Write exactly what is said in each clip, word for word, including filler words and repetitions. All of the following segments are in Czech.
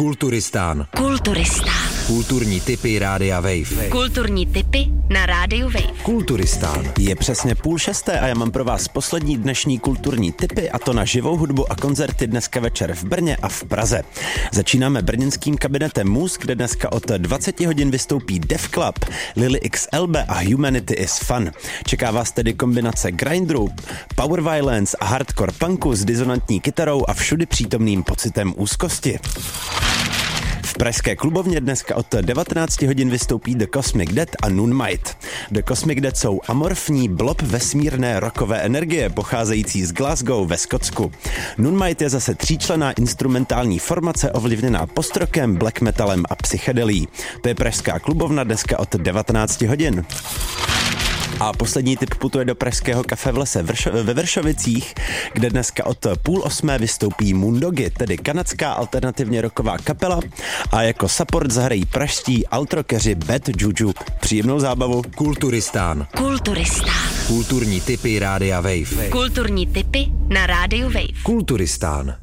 Kulturistán. Kulturistán. Kulturní tipy Rádia Wave. Kulturní tipy na Rádiu Wave. Kulturistán. Je přesně půl šesté a já mám pro vás poslední dnešní kulturní tipy, a to na živou hudbu a koncerty dneska večer v Brně a v Praze. Začínáme brněnským kabinetem Mus, kde dneska od dvacet hodin vystoupí Def Club, Lily X L B a Humanity is Fun. Čeká vás tedy kombinace grindru, power violence a hardcore punku s disonantní kytarou a všudy přítomným pocitem úzkosti. V pražské klubovně dneska od devatenáct hodin vystoupí The Cosmic Dead a Noonmight. The Cosmic Dead jsou amorfní blob vesmírné rockové energie pocházející z Glasgow ve Skotsku. Noonmight je zase tříčlenná instrumentální formace ovlivněná postrokem, black metalem a psychedelí. To je pražská klubovna dneska od devatenáct hodin. A poslední tip putuje do pražského kafe v lese Vršo- ve Vršovicích, kde dneska od půl osmé vystoupí Moondogy, tedy kanadská alternativně rocková kapela, a jako support zahrají pražští altrokeři Bad Juju. Příjemnou zábavu. Kulturistán. Kulturistán. Kulturní tipy Rádia Wave. Kulturní tipy na Rádiu Wave. Kulturistán.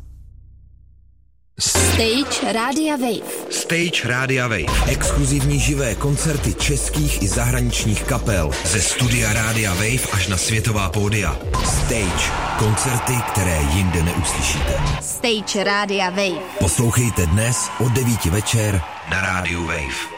Stage Rádia Wave. Stage Rádia Wave. Exkluzivní živé koncerty českých i zahraničních kapel. Ze studia Rádia Wave až na světová pódia. Stage. Koncerty, které jinde neuslyšíte. Stage Rádia Wave. Poslouchejte dnes od devíti večer na Rádiu Wave.